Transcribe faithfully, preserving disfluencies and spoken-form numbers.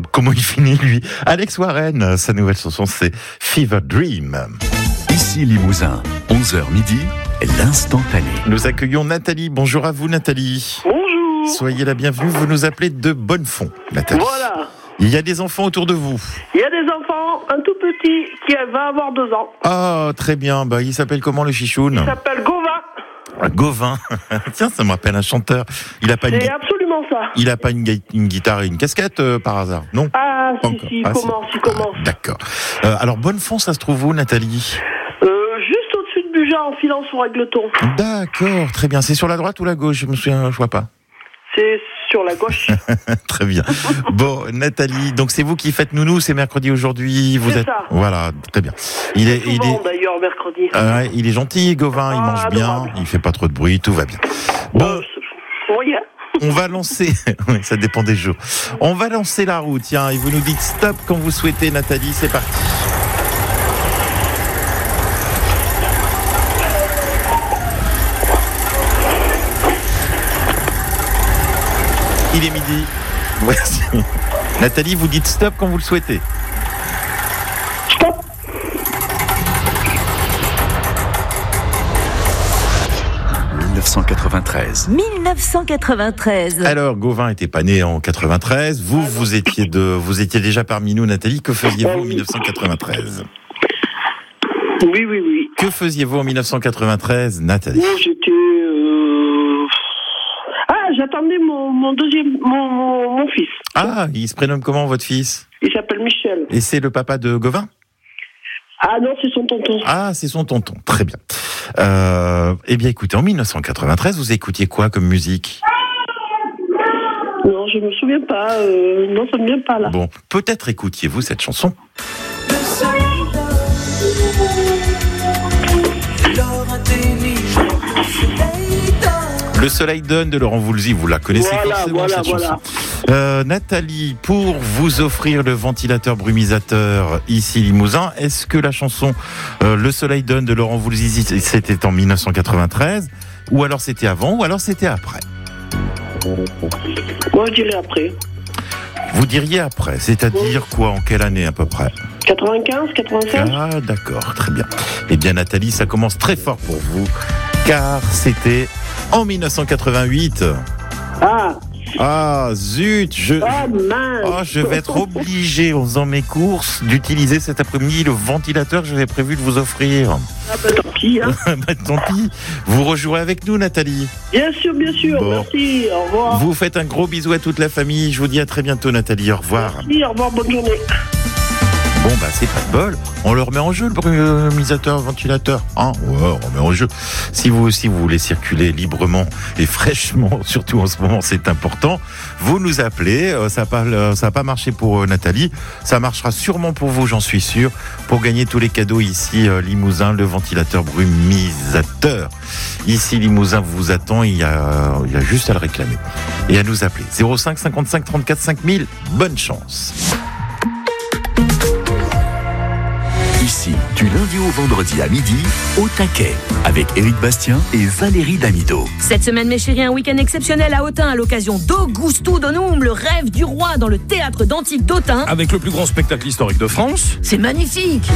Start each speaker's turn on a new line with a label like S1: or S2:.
S1: comment il finit lui. Alex Warren, sa nouvelle chanson c'est Fever Dream.
S2: Ici Limousin, onze heures midi, l'instantané.
S1: Nous accueillons Nathalie. Bonjour à vous Nathalie.
S3: Bonjour.
S1: Soyez la bienvenue, vous nous appelez de Bonnefond, Nathalie.
S3: Voilà.
S1: Il y a des enfants autour de vous.
S3: Il y a des enfants, un tout petit qui va avoir deux ans.
S1: Ah, très bien. Bah, il s'appelle comment le chichoun?
S3: Il s'appelle Gauvin.
S1: Ah, Gauvin. Tiens, ça me rappelle un chanteur. Il a pas une,
S3: C'est
S1: gui-
S3: absolument ça.
S1: il a pas une, gui- une guitare et une casquette euh, par hasard, non?
S3: Ah, si,
S1: Encore.
S3: si,
S1: Ah,
S3: commence,
S1: si.
S3: il commence.
S1: Ah, d'accord. Euh, alors, Bonnefond, ça se trouve où, Nathalie?
S3: Euh, juste au-dessus de Buja, en filant sur Régleton.
S1: D'accord, très bien. C'est sur la droite ou la gauche? Je me souviens, je vois pas.
S3: C'est sur la gauche.
S1: Très bien. Bon, Nathalie, donc c'est vous qui faites nounou, c'est mercredi aujourd'hui. Vous
S3: C'est
S1: êtes
S3: ça.
S1: Voilà, très bien. Il est, il
S3: Souvent,
S1: est,
S3: d'ailleurs, mercredi.
S1: euh, ouais, il est gentil, Gauvin. Il
S3: Ah,
S1: mange bien,
S3: adorable.
S1: il fait pas trop de bruit, tout va bien. Bon,
S3: Euh, c'est- oui, hein.
S1: on va lancer. Oui, ça dépend des jours. On va lancer la roue. Tiens, et vous nous dites stop quand vous souhaitez, Nathalie. C'est parti. Il est midi. Voici. Nathalie, vous dites stop quand vous le souhaitez.
S3: Stop.
S2: dix-neuf cent quatre-vingt-treize.
S4: dix-neuf cent quatre-vingt-treize.
S1: Alors, Gauvin était pas né en quatre-vingt-treize. Vous, vous étiez de, vous étiez déjà parmi nous, Nathalie. Que faisiez-vous en dix-neuf cent quatre-vingt-treize?
S3: Oui, oui, oui.
S1: Que faisiez-vous en dix-neuf cent quatre-vingt-treize, Nathalie?
S3: Moi, j'étais... euh, Ah, j'attendais mon, mon deuxième... Mon, mon, mon fils.
S1: Ah, il se prénomme comment, votre fils?
S3: Il s'appelle Michel.
S1: Et c'est le papa de Gauvin?
S3: Ah non, c'est son tonton.
S1: Ah, c'est son tonton. Très bien. Euh, eh bien, écoutez, en dix-neuf cent quatre-vingt-treize, vous écoutiez quoi comme musique?
S3: Non, je me souviens pas. euh, Non, ça me vient pas là.
S1: Bon, peut-être écoutiez-vous cette chanson. Le soleil donne de Laurent Voulzy, vous la connaissez
S3: Voilà,
S1: forcément
S3: voilà,
S1: cette
S3: voilà.
S1: chanson. Euh, Nathalie, pour vous offrir le ventilateur brumisateur ici Limousin, est-ce que la chanson euh, Le soleil donne de Laurent Voulzy c'était en dix-neuf cent quatre-vingt-treize ou alors c'était avant ou alors c'était après?
S3: Moi, je dirais après.
S1: Vous diriez après, c'est-à-dire quoi, en quelle année à peu près?
S3: quatre-vingt-quinze, quatre-vingt-seize.
S1: Ah d'accord, très bien. Eh bien Nathalie, ça commence très fort pour vous, car c'était en dix-neuf cent quatre-vingt-huit.
S3: Ah,
S1: Ah zut, je,
S3: ah mince.
S1: oh, je vais être obligé, en faisant mes courses, d'utiliser cet après-midi le ventilateur que j'avais prévu de vous offrir.
S3: Ah bah tant pis, hein.
S1: Bah, tant pis, vous rejouerez avec nous Nathalie.
S3: Bien sûr, bien sûr.
S1: Bon.
S3: Merci, au revoir.
S1: Vous faites un gros bisou à toute la famille, je vous dis à très bientôt Nathalie, au revoir.
S3: Merci, au revoir, bonne journée.
S1: Bon bah c'est pas de bol, on le remet en jeu le brumisateur, ventilateur, hein? Ouais, on remet en jeu. Si vous aussi vous voulez circuler librement et fraîchement, surtout en ce moment c'est important, vous nous appelez, euh, ça n'a pas, euh, ça a pas marché pour euh, Nathalie, ça marchera sûrement pour vous j'en suis sûr, pour gagner tous les cadeaux ici euh, Limousin, le ventilateur brumisateur. Ici Limousin vous attend, il y a, il y a juste à le réclamer et à nous appeler. zéro cinq cinquante-cinq trente-quatre cinq mille, bonne chance.
S2: Ici, du lundi au vendredi à midi, au taquet, avec Éric Bastien et Valérie Damido.
S4: Cette semaine, mes chéris, un week-end exceptionnel à Autun à l'occasion d'Augusto Donum, le rêve du roi dans le théâtre d'Antique d'Autun.
S5: Avec le plus grand spectacle historique de France.
S4: C'est magnifique.